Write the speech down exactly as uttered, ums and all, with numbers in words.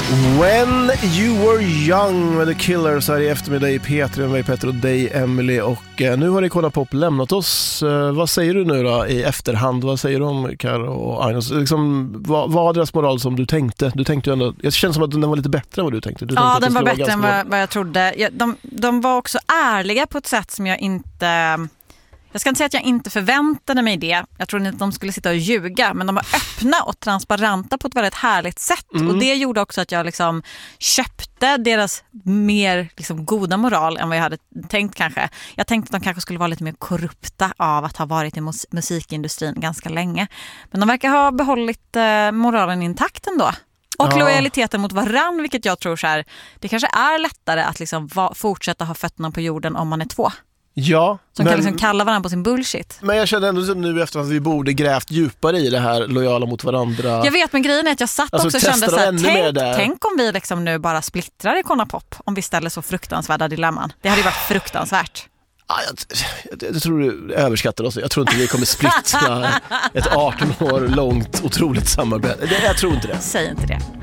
When You Were Young med The Killers här i eftermiddag i P tre med mig Petter och dig Emily, och eh, nu har Icona Pop lämnat oss. Eh, vad säger du nu då i efterhand? Vad säger du om Karo och Ainos? Liksom, vad var deras moral som du tänkte? Du tänkte ju ändå, jag känns som att den var lite bättre än vad du tänkte. Du ja, tänkte den var bättre vara än vad, vad jag trodde. Jag, de, de var också ärliga på ett sätt som jag inte... Jag ska inte säga att jag inte förväntade mig det. Jag trodde inte att de skulle sitta och ljuga. Men de var öppna och transparenta på ett väldigt härligt sätt. Mm. Och det gjorde också att jag liksom köpte deras mer liksom goda moral än vad jag hade tänkt kanske. Jag tänkte att de kanske skulle vara lite mer korrupta av att ha varit i mus- musikindustrin ganska länge. Men de verkar ha behållit eh, moralen intakt ändå. Och ja. Lojaliteten mot varann, vilket jag tror så här, det kanske är lättare att liksom va- fortsätta ha fötterna på jorden om man är två. Ja, som men, kan liksom kalla varandra på sin bullshit. Men jag känner ändå nu efter att vi borde grävt djupare i det här lojala mot varandra. Jag vet, men grejen är att jag satt alltså, också och kände så här, tänk, tänk om vi liksom nu bara splittrar Icona Pop, om vi ställer så fruktansvärda dilemman. Det hade ju varit fruktansvärt. Ja, jag, jag, jag tror du överskattar oss. Jag tror inte vi kommer splittra ett arton år långt otroligt samarbete. Jag tror inte det. Säg inte det.